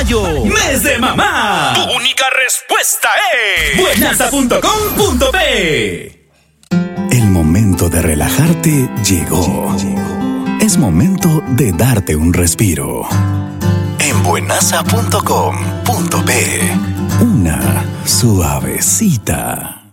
mayo, mes de mamá. Tu única respuesta es buenaza.com.pe. El momento de relajarte llegó. Es momento de darte un respiro. En buenaza.com.pe. Una suavecita.